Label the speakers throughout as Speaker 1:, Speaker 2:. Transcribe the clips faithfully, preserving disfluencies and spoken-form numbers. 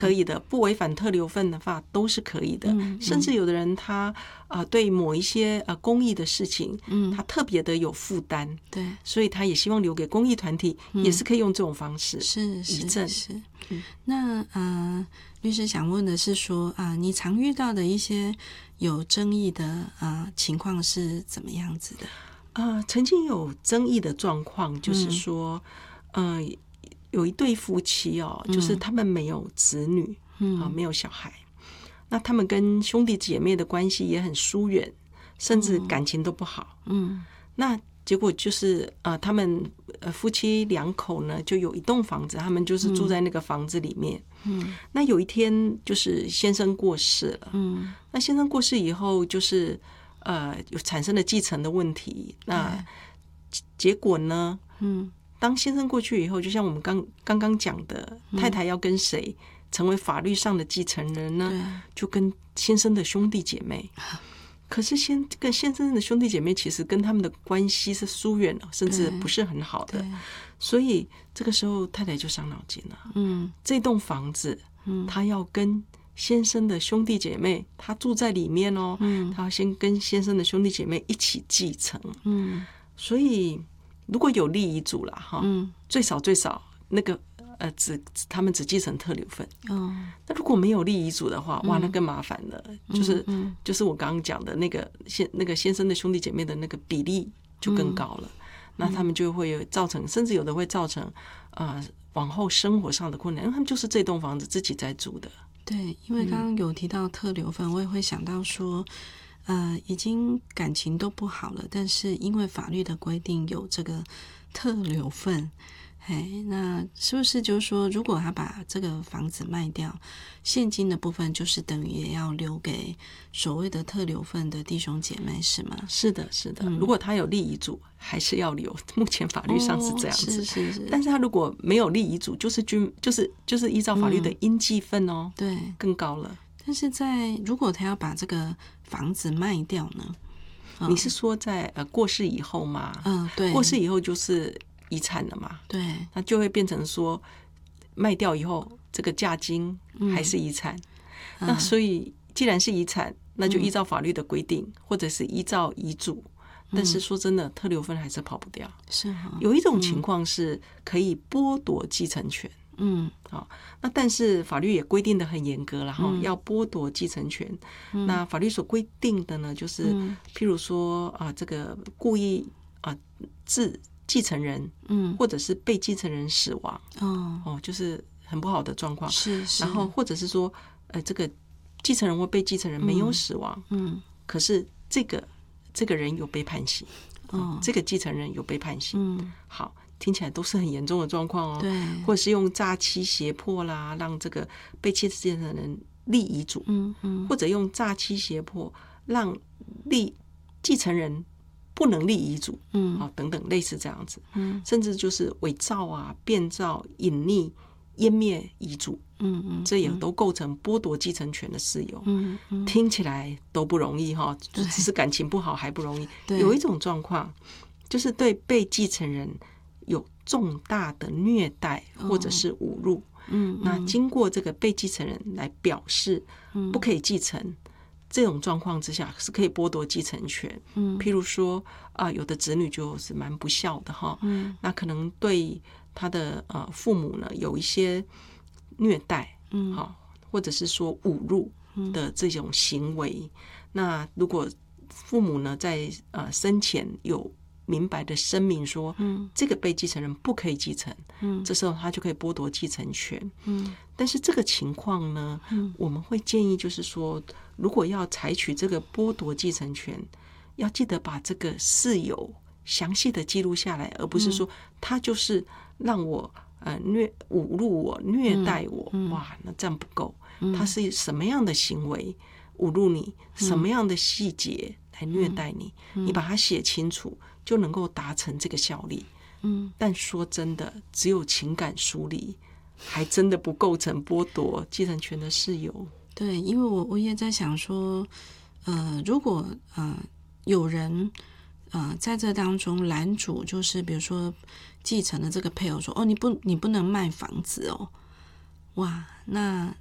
Speaker 1: 可以的，不违反特留份的话都是可以的。嗯嗯、甚至有的人他、呃、对某一些、呃、公益的事情，嗯，他特别的有负担，对，所以他也希望留给公益团体，嗯、也是可以用这种方式
Speaker 2: 是
Speaker 1: 遗赠。
Speaker 2: 是是。嗯、那呃，律师想问的是说啊、呃，你常遇到的一些有争议的啊、呃、情况是怎么样子的？
Speaker 1: 啊、呃，曾经有争议的状况，就是说，嗯、呃。有一对夫妻哦，就是他们没有子女，嗯、啊，没有小孩，那他们跟兄弟姐妹的关系也很疏远，甚至感情都不好。嗯，那结果就是呃，他们呃夫妻两口呢，就有一栋房子，他们就是住在那个房子里面。嗯，那有一天就是先生过世了。嗯，那先生过世以后，就是呃有产生了继承的问题。那结果呢？嗯。当先生过去以后，就像我们刚刚刚讲的，太太要跟谁成为法律上的继承人呢？就跟先生的兄弟姐妹。可是先跟先生的兄弟姐妹其实跟他们的关系是疏远了，甚至不是很好的。所以这个时候太太就伤脑筋了。嗯，这栋房子，嗯，他要跟先生的兄弟姐妹，他住在里面哦。嗯，他要先跟先生的兄弟姐妹一起继承。嗯，所以。如果有立遗嘱啦，哈、嗯，最少最少那个呃，只他们只继承特留份。哦，那如果没有立遗嘱的话，哇，那更麻烦了。嗯、就是、嗯、就是我刚刚讲的那个先那个先生的兄弟姐妹的那个比例就更高了。嗯、那他们就会有造成，甚至有的会造成呃往后生活上的困难，因为他们就是这栋房子自己在住的。
Speaker 2: 对，因为刚刚有提到特留份，我也会想到说。呃，已经感情都不好了，但是因为法律的规定有这个特留份，嘿，那是不是就是说，如果他把这个房子卖掉，现金的部分就是等于也要留给所谓的特留份的弟兄姐妹，是吗？
Speaker 1: 是的，是的。嗯、如果他有立遗嘱，还是要留。目前法律上是这样子，
Speaker 2: 哦、是是是。
Speaker 1: 但是他如果没有立遗嘱，就是均就是就是依照法律的应继份哦，
Speaker 2: 对、
Speaker 1: 嗯，更高了。
Speaker 2: 但是在如果他要把这个房子卖掉呢？
Speaker 1: 哦、你是说在呃过世以后吗？
Speaker 2: 嗯，对，
Speaker 1: 过世以后就是遗产了嘛？
Speaker 2: 对，
Speaker 1: 那就会变成说卖掉以后，这个价金还是遗产。嗯、那所以既然是遗产，那就依照法律的规定，嗯、或者是依照遗嘱。但是说真的，特留份还是跑不掉。
Speaker 2: 是、哦、
Speaker 1: 有一种情况是可以剥夺继承权。嗯，好，那但是法律也规定的很严格了哈，嗯、要剥夺继承权。嗯、那法律所规定的呢，就是譬如说啊、呃，这个故意啊致继承人，嗯，或者是被继承人死亡，哦哦，就是很不好的状况。
Speaker 2: 是是。
Speaker 1: 然后或者是说，呃，这个继承人或被继承人没有死亡，嗯，嗯可是这个这个人有被判刑，哦，这个继承人有被判刑，嗯，好。听起来都是很严重的状况哦，
Speaker 2: 对，
Speaker 1: 或者是用诈欺胁迫啦，让这个被继承人立遗嘱，嗯嗯，或者用诈欺胁迫让立继承人不能立遗嘱，嗯，好、哦、等等类似这样子，嗯，甚至就是伪造啊、变造、隐匿、湮灭遗嘱，嗯嗯，这也都构成剥夺继承权的事由，嗯嗯，听起来都不容易哈、哦，只是感情不好还不容易。有一种状况就是对被继承人有重大的虐待或者是侮辱，哦嗯嗯、那经过这个被继承人来表示不可以继承，嗯、这种状况之下是可以剥夺继承权。嗯、譬如说啊、呃，有的子女就是蛮不孝的哈，嗯、那可能对他的呃父母呢有一些虐待，嗯、好，或者是说侮辱的这种行为。嗯、那如果父母呢在呃生前有明白的声明说，嗯，这个被继承人不可以继承，嗯，这时候他就可以剥夺继承权，嗯，但是这个情况呢，嗯，我们会建议就是说，如果要采取这个剥夺继承权，要记得把这个事由详细的记录下来，而不是说他就是让我呃虐侮辱我、虐待我，嗯嗯、哇，那这样不够，他是什么样的行为侮辱你，什么样的细节来虐待你，嗯、你把它写清楚。就能够达成这个效力，嗯，但说真的，只有情感梳理，还真的不构成剥夺继承权的事由。
Speaker 2: 对，因为我我也在想说，呃，如果呃有人呃在这当中拦阻，就是比如说继承的这个配偶说，哦，你不你不能卖房子哦，哇，那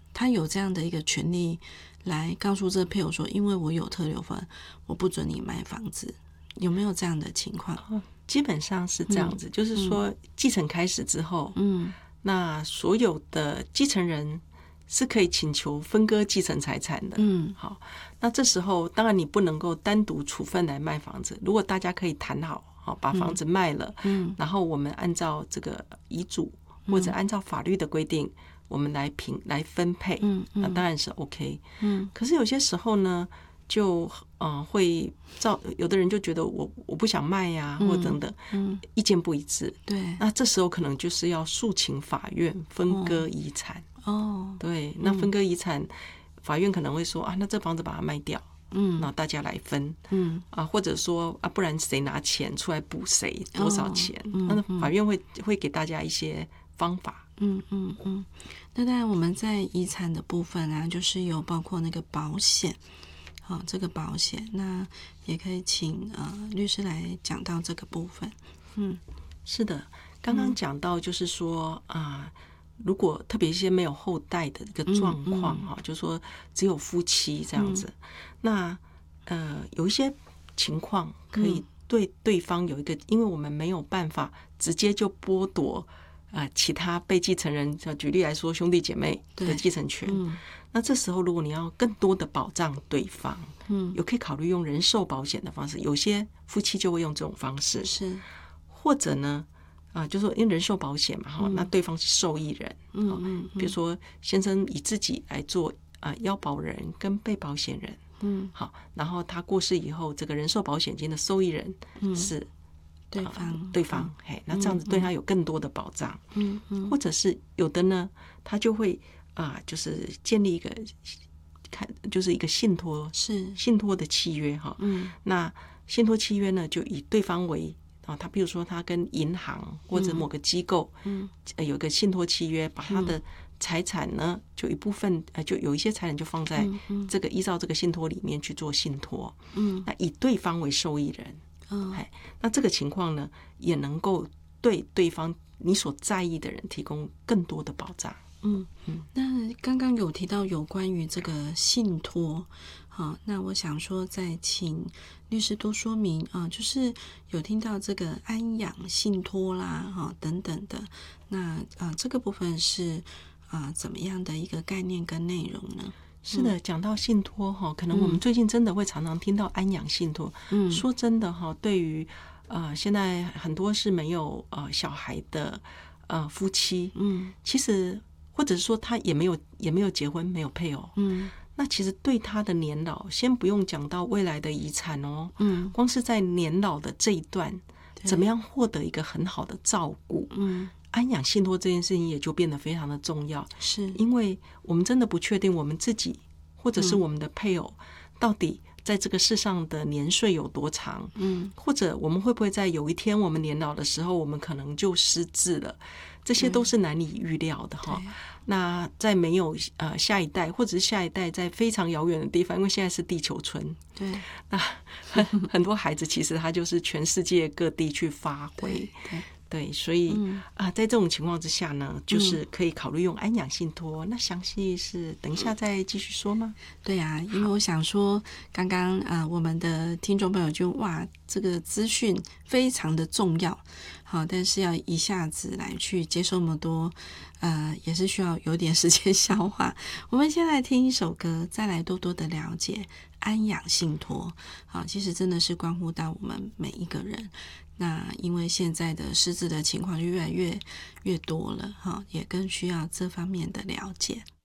Speaker 2: 他有这样的一个权利来告诉这配偶说，因为我有特留份，我不准你买房子，有没有这样的情况？
Speaker 1: 哦、基本上是这样子，嗯、就是说继承开始之后，
Speaker 2: 嗯，
Speaker 1: 那所有的继承人是可以请求分割继承财产的。
Speaker 2: 嗯，
Speaker 1: 好，那这时候当然你不能够单独处分来卖房子，如果大家可以谈好，好把房子卖了，
Speaker 2: 嗯，
Speaker 1: 然后我们按照这个遗嘱或者按照法律的规定，嗯、我们来评来分配，
Speaker 2: 嗯嗯，
Speaker 1: 那当然是 OK。
Speaker 2: 嗯，
Speaker 1: 可是有些时候呢，就呃会造有的人就觉得我我不想卖呀、啊，
Speaker 2: 嗯、
Speaker 1: 或等等，
Speaker 2: 嗯，
Speaker 1: 意见不一致，
Speaker 2: 对，
Speaker 1: 那这时候可能就是要诉请法院分割遗产。
Speaker 2: 哦，
Speaker 1: 对，那分割遗产，嗯、法院可能会说啊，那这房子把它卖掉，
Speaker 2: 嗯，
Speaker 1: 那大家来分，
Speaker 2: 嗯
Speaker 1: 啊，或者说啊，不然谁拿钱出来补谁多少钱？
Speaker 2: 哦嗯、
Speaker 1: 那法院会会给大家一些方法。
Speaker 2: 嗯嗯嗯。那当然我们在遗产的部分啊，就是有包括那个保险，好、哦，这个保险，那也可以请呃律师来讲到这个部分。嗯，
Speaker 1: 是的，刚刚讲到就是说啊。呃如果特别一些没有后代的一个状况哈，嗯嗯、就是说只有夫妻这样子，嗯、那呃有一些情况可以对对方有一个，嗯、因为我们没有办法直接就剥夺啊、呃、其他被继承人，举例来说兄弟姐妹的继承权，嗯、那这时候如果你要更多的保障对方，嗯，有可以考虑用人寿保险的方式，有些夫妻就会用这种方式，
Speaker 2: 是，
Speaker 1: 或者呢。啊，就是说因为人寿保险嘛，哈、嗯，那对方是受益人，
Speaker 2: 嗯嗯，
Speaker 1: 比如说先生以自己来做啊、呃、要保人跟被保险人，
Speaker 2: 嗯，
Speaker 1: 好，然后他过世以后，这个人寿保险金的受益人是、
Speaker 2: 嗯、对方、
Speaker 1: 呃、对方，嗯、嘿，那这样子对他有更多的保障，
Speaker 2: 嗯嗯，
Speaker 1: 或者是有的呢，他就会啊、呃，就是建立一个看就是一个信托，
Speaker 2: 是
Speaker 1: 信托的契约哈，
Speaker 2: 嗯，
Speaker 1: 那信托契约呢，就以对方为。啊，他比如说他跟银行或者某个机构，
Speaker 2: 嗯，
Speaker 1: 呃，有一个信托契约，把他的财产呢，就一部分，呃，就有一些财产就放在这个依照这个信托里面去做信托，
Speaker 2: 嗯，
Speaker 1: 那以对方为受益人，
Speaker 2: 嗯，
Speaker 1: 哎，那这个情况呢，也能够对对方你所在意的人提供更多的保障。
Speaker 2: 嗯嗯，那刚刚有提到有关于这个信托，好，那我想说再请律师多说明啊，就是有听到这个安养信托啦，哈等等的，那啊这个部分是啊怎么样的一个概念跟内容呢？
Speaker 1: 是的，讲到信托哈，可能我们最近真的会常常听到安养信托。嗯，说真的哈，对于呃现在很多是没有呃小孩的呃夫妻，嗯，其实。或者是说他也没有也没有结婚，没有配偶，嗯，那其实对他的年老，先不用讲到未来的遗产哦，嗯，光是在年老的这一段，怎么样获得一个很好的照顾，嗯，安养信托这件事情也就变得非常的重要，
Speaker 2: 是
Speaker 1: 因为我们真的不确定我们自己或者是我们的配偶到底在这个世上的年岁有多长，嗯，或者我们会不会在有一天我们年老的时候，我们可能就失智了。这些都是难以预料的哈。那在没有呃下一代，或者是下一代在非常遥远的地方，因为现在是地球村，
Speaker 2: 对，
Speaker 1: 那很很多孩子其实他就是全世界各地去发挥，
Speaker 2: 对，对
Speaker 1: 对，所以啊、嗯呃，在这种情况之下呢，就是可以考虑用安养信托。嗯、那详细是等一下再继续说吗？
Speaker 2: 对啊，因为我想说，刚刚啊、呃，我们的听众朋友就哇，这个资讯非常的重要。好，但是要一下子来去接受那么多，呃，也是需要有点时间消化。我们先来听一首歌，再来多多的了解安养信托。好，其实真的是关乎到我们每一个人。那因为现在的失智的情况就越来越越多了，哈，也更需要这方面的了解。